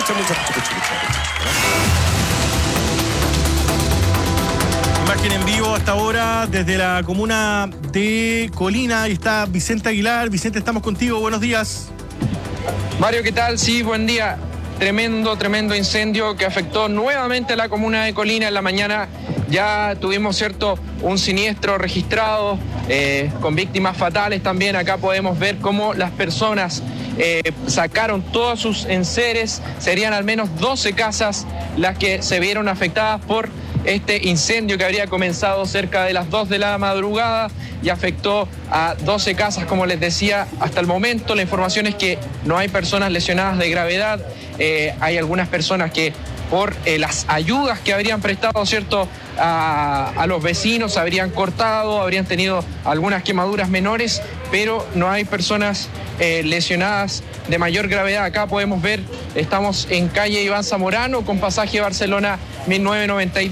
Imagen en vivo hasta ahora desde la comuna de Colina. Ahí está Vicente Aguilar. Vicente, estamos contigo. Buenos días. Mario, ¿qué tal? Sí, buen día. Tremendo incendio que afectó nuevamente a la comuna de Colina en la mañana. Ya tuvimos, un siniestro registrado con víctimas fatales también. Acá podemos ver cómo las personas sacaron todos sus enseres. Serían al menos 12 casas las que se vieron afectadas por este incendio que habría comenzado cerca de las 2 de la madrugada y afectó a 12 casas, como les decía. Hasta el momento la información es que no hay personas lesionadas de gravedad. Hay algunas personas que por las ayudas que habrían prestado, a los vecinos, habrían cortado, habrían tenido algunas quemaduras menores, pero no hay personas lesionadas de mayor gravedad. Acá podemos ver, estamos en calle Iván Zamorano con pasaje Barcelona 1992.